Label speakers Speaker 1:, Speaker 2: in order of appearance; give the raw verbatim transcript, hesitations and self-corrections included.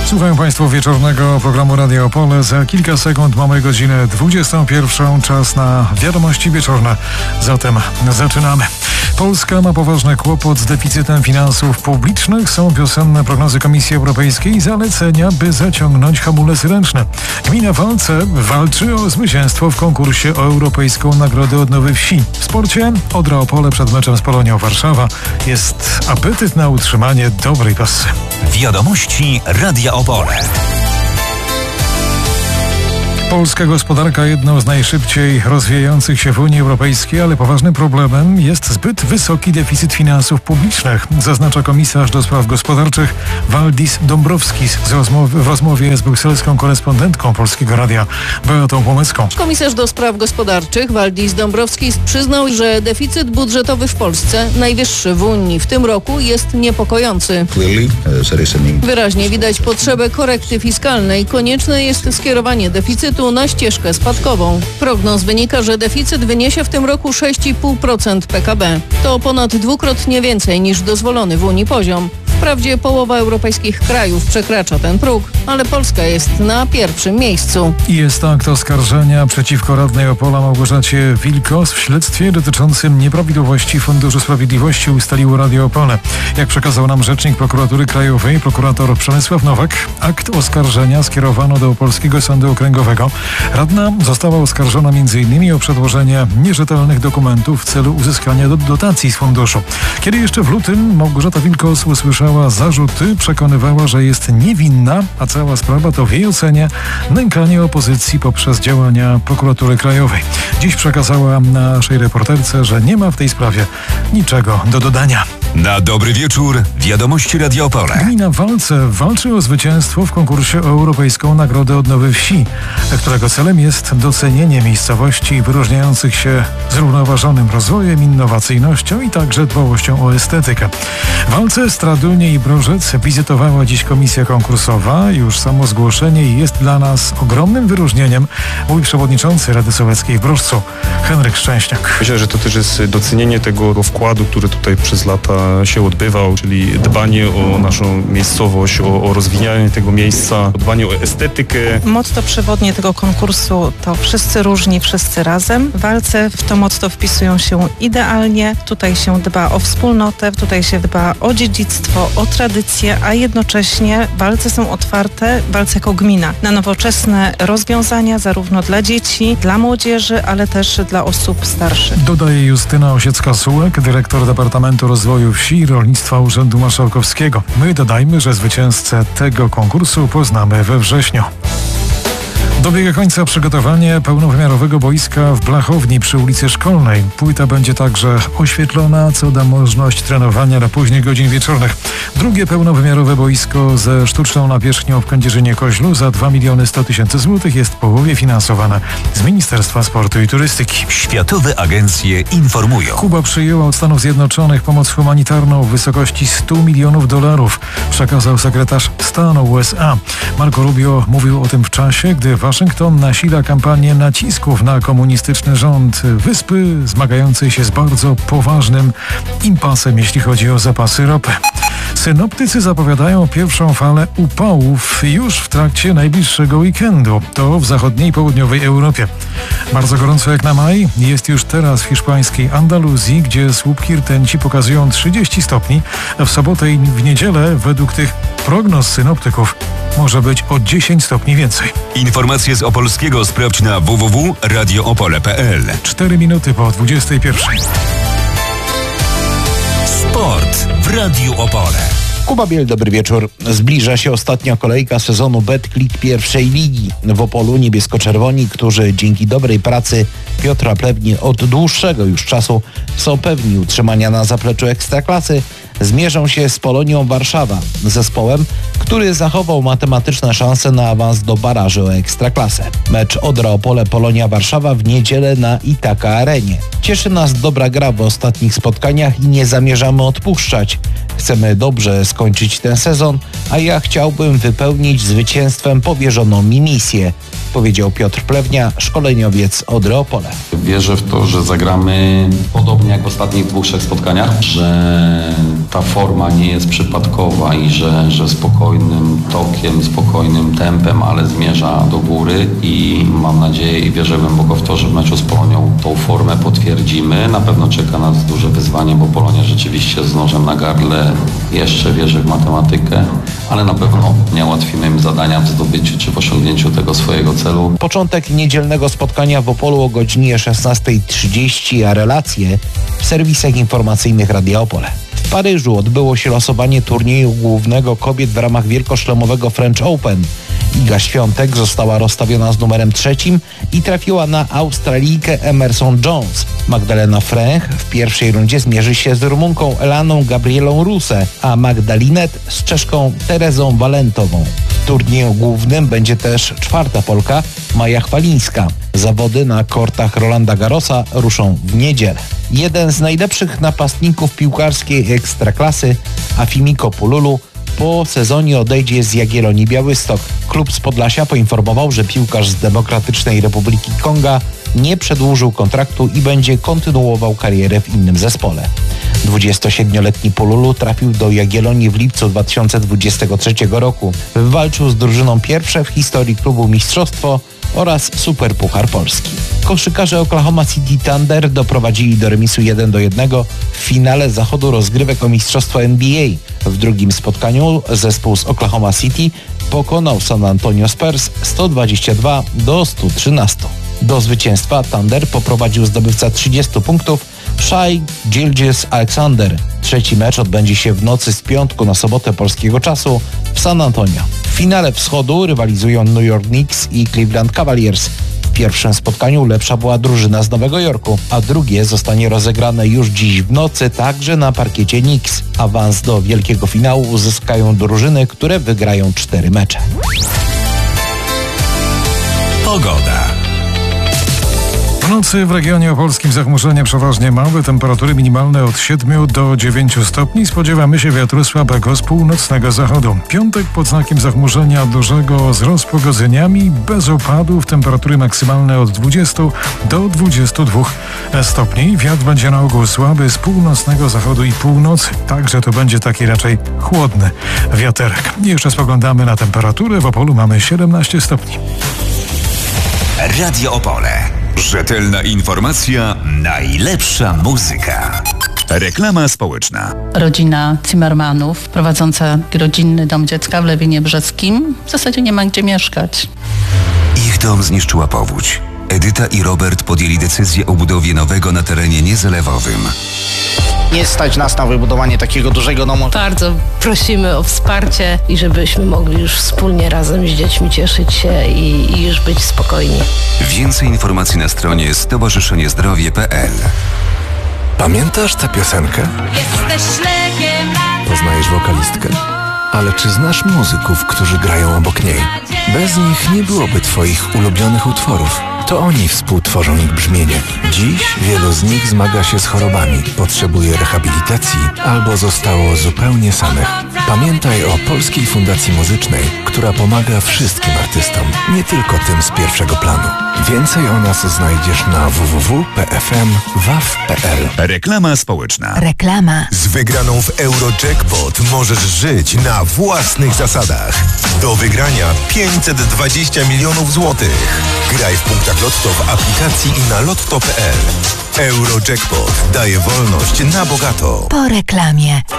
Speaker 1: Słuchają Państwo wieczornego programu Radio Opole. Za kilka sekund mamy godzinę dwudziestą pierwszą. Czas na wiadomości wieczorne. Zatem zaczynamy. Polska ma poważny kłopot z deficytem finansów publicznych. Są wiosenne prognozy Komisji Europejskiej i zalecenia, by zaciągnąć hamulec ręczny. Gmina Walce walczy o zwycięstwo w konkursie o Europejską Nagrodę Odnowy Wsi. W sporcie Odra Opole przed meczem z Polonią Warszawa. Jest apetyt na utrzymanie dobrej pasy.
Speaker 2: Wiadomości Radia Opole.
Speaker 1: Polska gospodarka jedną z najszybciej rozwijających się w Unii Europejskiej, ale poważnym problemem jest zbyt wysoki deficyt finansów publicznych, zaznacza komisarz do spraw gospodarczych Valdis Dombrovskis z rozmowy, w rozmowie z brukselską korespondentką Polskiego Radia Beatą Płomecką.
Speaker 3: Komisarz do spraw gospodarczych Valdis Dombrovskis przyznał, że deficyt budżetowy w Polsce, najwyższy w Unii w tym roku, jest niepokojący. Wyraźnie widać potrzebę korekty fiskalnej. Konieczne jest skierowanie deficytu na ścieżkę spadkową. Prognoz wynika, że deficyt wyniesie w tym roku sześć i pół procent P K B. To ponad dwukrotnie więcej niż dozwolony w Unii poziom. Wprawdzie połowa europejskich krajów przekracza ten próg, ale Polska jest na pierwszym miejscu.
Speaker 1: Jest akt oskarżenia przeciwko radnej Opola Małgorzacie Wilkos w śledztwie dotyczącym nieprawidłowości Funduszu Sprawiedliwości, ustaliło Radio Opole. Jak przekazał nam rzecznik Prokuratury Krajowej, prokurator Przemysław Nowak, akt oskarżenia skierowano do Polskiego Sądu Okręgowego. Radna została oskarżona m.in. o przedłożenie nierzetelnych dokumentów w celu uzyskania do dotacji z funduszu. Kiedy jeszcze w lutym Małgorzata Wilkos usłyszała zarzuty, przekonywała, że jest niewinna, a cała sprawa to w jej ocenie nękanie opozycji poprzez działania Prokuratury Krajowej. Dziś przekazała naszej reporterce, że nie ma w tej sprawie niczego do dodania.
Speaker 2: Na dobry wieczór, wiadomości Radia Opole.
Speaker 1: Gmina Walce walczy o zwycięstwo w konkursie o Europejską Nagrodę Odnowy Wsi, którego celem jest docenienie miejscowości wyróżniających się zrównoważonym rozwojem, innowacyjnością i także dbałością o estetykę. Walce, Stradunie i Brożec wizytowała dziś komisja konkursowa. Już samo zgłoszenie jest dla nas ogromnym wyróżnieniem, mówi przewodniczący Rady Sołeckiej w Brożcu, Henryk Szczęśniak.
Speaker 4: Myślę, że to też jest docenienie tego wkładu, który tutaj przez lata się odbywał, czyli dbanie o naszą miejscowość, o, o rozwijanie tego miejsca, dbanie o estetykę.
Speaker 5: Motto przewodnie tego konkursu to wszyscy różni, wszyscy razem. Walce w to motto wpisują się idealnie. Tutaj się dba o wspólnotę, tutaj się dba o dziedzictwo, o tradycję, a jednocześnie Walce są otwarte, Walce jako gmina, na nowoczesne rozwiązania zarówno dla dzieci, dla młodzieży, ale też dla osób starszych.
Speaker 1: Dodaje Justyna Osiecka-Sułek, dyrektor Departamentu Rozwoju Wsi i Rolnictwa Urzędu Marszałkowskiego. My dodajmy, że zwycięzcę tego konkursu poznamy we wrześniu. Dobiega końca przygotowanie pełnowymiarowego boiska w Blachowni przy ulicy Szkolnej. Płyta będzie także oświetlona, co da możliwość trenowania na późnych godzin wieczornych. Drugie pełnowymiarowe boisko ze sztuczną nawierzchnią w Kędzierzynie-Koźlu za dwa miliony sto tysięcy złotych jest w połowie finansowane z Ministerstwa Sportu i Turystyki.
Speaker 2: Światowe agencje informują.
Speaker 1: Kuba przyjęła od Stanów Zjednoczonych pomoc humanitarną w wysokości stu milionów dolarów, przekazał sekretarz stanu U S A. Marco Rubio mówił o tym w czasie, gdy Waszyngton nasila kampanię nacisków na komunistyczny rząd wyspy zmagającej się z bardzo poważnym impasem, jeśli chodzi o zapasy ropy. Synoptycy zapowiadają pierwszą falę upałów już w trakcie najbliższego weekendu. To w zachodniej i południowej Europie. Bardzo gorąco jak na maj jest już teraz w hiszpańskiej Andaluzji, gdzie słupki rtęci pokazują trzydzieści stopni. W sobotę i w niedzielę według tych prognoz synoptyków może być o dziesięć stopni więcej.
Speaker 2: Informacje z Opolskiego sprawdź na w w w kropka radio opole kropka p l.
Speaker 1: Cztery minuty po dwudziestej pierwszej.
Speaker 2: Sport w Radiu Opole.
Speaker 6: Kuba Biel, dobry wieczór. Zbliża się ostatnia kolejka sezonu Betclic pierwszej ligi. W Opolu niebiesko-czerwoni, którzy dzięki dobrej pracy Piotra Plewni od dłuższego już czasu są pewni utrzymania na zapleczu Ekstraklasy, zmierzą się z Polonią Warszawa, zespołem, który zachował matematyczne szanse na awans do baraży o Ekstraklasę. Mecz Odra Opole Polonia Warszawa w niedzielę na Itaka Arenie. Cieszy nas dobra gra w ostatnich spotkaniach i nie zamierzamy odpuszczać, Chcemy dobrze skończyć ten sezon, a ja chciałbym wypełnić zwycięstwem powierzoną mi misję, powiedział Piotr Plewnia, szkoleniowiec Odry Opole.
Speaker 7: Wierzę w to, że zagramy podobnie jak w ostatnich dwóch, trzech spotkaniach, że ta forma nie jest przypadkowa i że, że spokojnym tokiem, spokojnym tempem, ale zmierza do góry i mam nadzieję i wierzę głęboko w to, że w meczu z Polonią tą formę potwierdzimy. Na pewno czeka nas duże wyzwanie, bo Polonia rzeczywiście z nożem na gardle jeszcze wierzy w matematykę, ale na pewno nie ułatwimy im zadania w zdobyciu czy w osiągnięciu tego swojego celu.
Speaker 6: Początek niedzielnego spotkania w Opolu o godzinie szesnasta trzydzieści, a relacje w serwisach informacyjnych Radia Opole. W Paryżu odbyło się losowanie turnieju głównego kobiet w ramach wielkoszlemowego French Open. Iga Świątek została rozstawiona z numerem trzecim i trafiła na Australijkę Emerson Jones. Magdalena Fręch w pierwszej rundzie zmierzy się z Rumunką Elaną Gabrielą Ruse, a Magdalinet z Czeszką Terezą Walentową. W turnieju głównym będzie też czwarta Polka, Maja Chwalińska. Zawody na kortach Rolanda Garrosa ruszą w niedzielę. Jeden z najlepszych napastników piłkarskiej ekstraklasy, Afimiko Pululu, po sezonie odejdzie z Jagiellonii Białystok. Klub z Podlasia poinformował, że piłkarz z Demokratycznej Republiki Konga nie przedłużył kontraktu i będzie kontynuował karierę w innym zespole. dwudziestosiedmioletni Pululu trafił do Jagiellonii w lipcu dwa tysiące dwudziestego trzeciego roku. Wywalczył z drużyną pierwsze w historii klubu mistrzostwo oraz Superpuchar Polski. Koszykarze Oklahoma City Thunder doprowadzili do remisu jeden do jednego w finale zachodu rozgrywek o mistrzostwo N B A. W drugim spotkaniu zespół z Oklahoma City pokonał San Antonio Spurs sto dwadzieścia dwa do stu trzynastu. Do zwycięstwa Thunder poprowadził zdobywca trzydziestu punktów Shai Gilgeous-Alexander. Trzeci mecz odbędzie się w nocy z piątku na sobotę polskiego czasu w San Antonio. W finale wschodu rywalizują New York Knicks i Cleveland Cavaliers. W pierwszym spotkaniu lepsza była drużyna z Nowego Jorku, a drugie zostanie rozegrane już dziś w nocy także na parkiecie Knicks. Awans do wielkiego finału uzyskają drużyny, które wygrają cztery mecze.
Speaker 2: Pogoda.
Speaker 1: W nocy w regionie opolskim zachmurzenie przeważnie małe, temperatury minimalne od siedmiu do dziewięciu stopni. Spodziewamy się wiatru słabego z północnego zachodu. Piątek pod znakiem zachmurzenia dużego z rozpogodzeniami, bez opadów, temperatury maksymalne od dwudziestu do dwudziestu dwóch stopni. Wiatr będzie na ogół słaby z północnego zachodu i północy, także to będzie taki raczej chłodny wiaterek. I jeszcze spoglądamy na temperaturę. W Opolu mamy siedemnaście stopni.
Speaker 2: Radio Opole. Rzetelna informacja, najlepsza muzyka. Reklama społeczna.
Speaker 8: Rodzina Zimmermanów, prowadząca rodzinny dom dziecka w Lewinie Brzeskim, w zasadzie nie ma gdzie mieszkać.
Speaker 2: Ich dom zniszczyła powódź. Edyta i Robert podjęli decyzję o budowie nowego na terenie niezalewowym.
Speaker 9: Nie stać nas na wybudowanie takiego dużego domu.
Speaker 10: Bardzo prosimy o wsparcie i żebyśmy mogli już wspólnie razem z dziećmi cieszyć się i, i już być spokojni.
Speaker 2: Więcej informacji na stronie stowarzyszenie zdrowie kropka p l.
Speaker 11: Pamiętasz tę piosenkę? Poznajesz wokalistkę? Ale czy znasz muzyków, którzy grają obok niej? Bez nich nie byłoby twoich ulubionych utworów. To oni współtworzą ich brzmienie. Dziś wielu z nich zmaga się z chorobami, potrzebuje rehabilitacji albo zostało zupełnie samych. Pamiętaj o Polskiej Fundacji Muzycznej, która pomaga wszystkim artystom, nie tylko tym z pierwszego planu. Więcej o nas znajdziesz na w w w kropka p f m waw kropka p l.
Speaker 2: Reklama społeczna.
Speaker 12: Reklama.
Speaker 13: Z wygraną w Eurojackpot możesz żyć na własnych zasadach. Do wygrania pięćset dwadzieścia milionów złotych. Graj w punktach Lotto w aplikacji i na lotto kropka p l. Eurojackpot daje wolność na bogato.
Speaker 12: Po reklamie.